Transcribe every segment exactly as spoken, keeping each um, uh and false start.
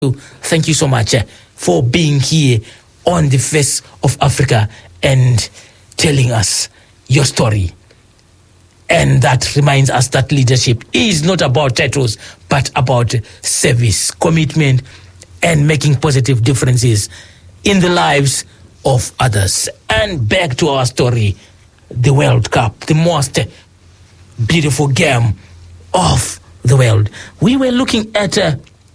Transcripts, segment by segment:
Thank you so much uh, for being here on the face of Africa and telling us your story. And that reminds us that leadership is not about titles, but about service, commitment, and making positive differences in the lives of others. And back to our story, the World Cup, the most beautiful game of the world. We were looking at uh,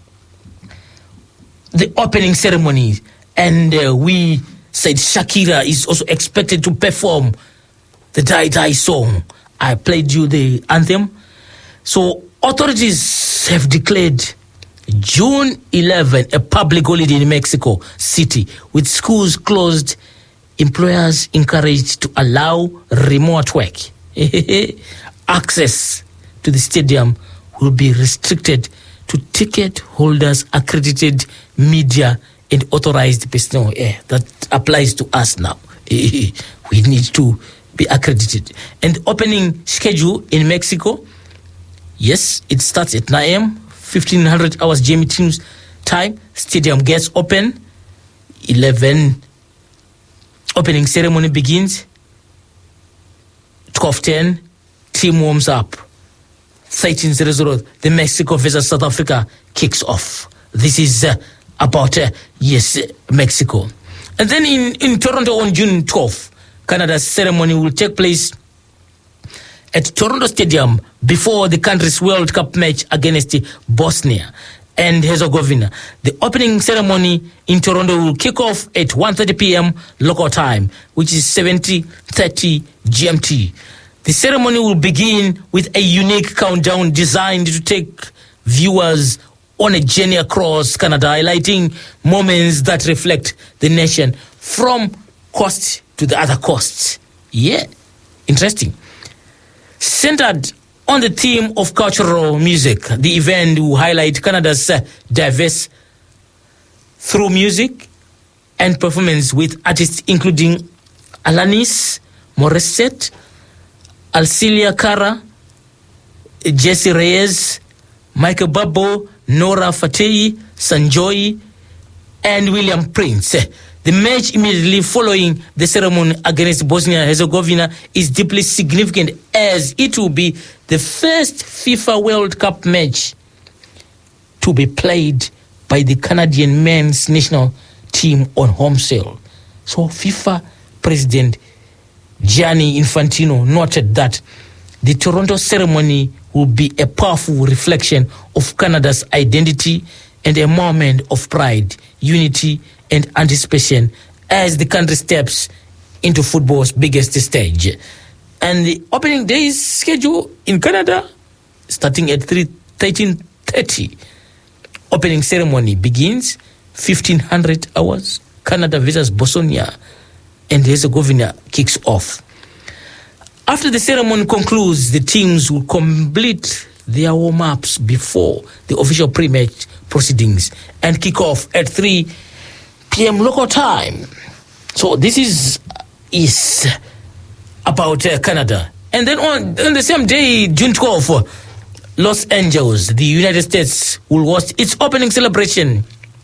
the opening ceremony, and uh, we said Shakira is also expected to perform the Die Die song. I played you the anthem. So authorities have declared June eleventh a public holiday in Mexico City, with schools closed, employers encouraged to allow remote work. Access to the stadium will be restricted to ticket holders, accredited media, and authorized personnel. Yeah, that applies to us now. We need to be accredited. And opening schedule in Mexico, yes, it starts at nine a.m., fifteen hundred hours G M T time. Stadium gets open. eleven opening ceremony begins. twelve ten, team warms up. thirteen hundred, the Mexico versus South Africa kicks off. This is uh, about, uh, yes, Mexico. And then in, in Toronto on June twelfth, Canada's ceremony will take place at Toronto Stadium before the country's World Cup match against Bosnia and Herzegovina. The opening ceremony in Toronto will kick off at one thirty p.m. local time, which is seventy thirty G M T. The ceremony will begin with a unique countdown designed to take viewers on a journey across Canada, highlighting moments that reflect the nation from coast to the other coasts. Yeah, interesting. Centered on the theme of cultural music, the event will highlight Canada's uh, diverse through music and performance with artists including Alanis Morissette, Alcilia Cara, Jesse Reyes, Michael Bublé, Nora Fatei, Sanjoy, and William Prince. The match immediately following the ceremony against Bosnia and Herzegovina is deeply significant, as it will be the first FIFA World Cup match to be played by the Canadian men's national team on home soil. So FIFA President Gianni Infantino noted that the Toronto ceremony will be a powerful reflection of Canada's identity and a moment of pride, unity, and anticipation as the country steps into football's biggest stage. And the opening day is scheduled in Canada starting at thirteen thirty. Opening ceremony begins fifteen hundred hours. Canada versus Bosnia and Herzegovina kicks off. After the ceremony concludes, the teams will complete their warm-ups before the official pre-match proceedings and kick off at three p.m. local time. So this is is about uh, Canada. And then on, on the same day, June twelfth, Los Angeles, the United States, will host its opening celebration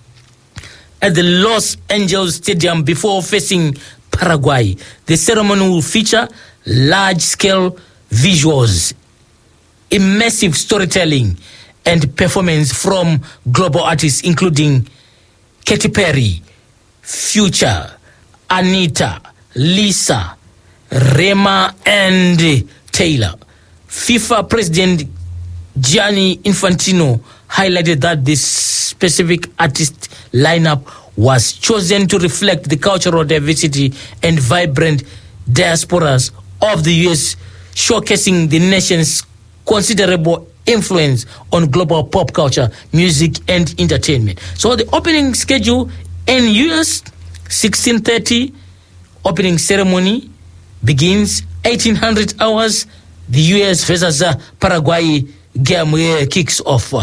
at the Los Angeles Stadium before facing Paraguay. The ceremony will feature large-scale visuals, immersive storytelling, and performance from global artists including Katy Perry, Future, Anita, Lisa, Rema, and Taylor. FIFA President Gianni Infantino highlighted that this specific artist lineup was chosen to reflect the cultural diversity and vibrant diasporas of the U S, showcasing the nation's considerable influence on global pop culture, music, and entertainment. So the opening schedule in U S, sixteen thirty, opening ceremony begins eighteen hundred hours. The U S versus uh, Paraguay game uh, kicks off.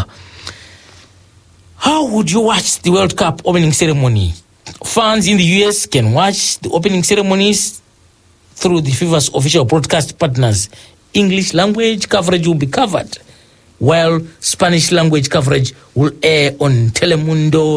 How would you watch the World Cup opening ceremony? Fans in the U S can watch the opening ceremonies through the FIFA's official broadcast partners. English language coverage will be covered, while Spanish language coverage will air on Telemundo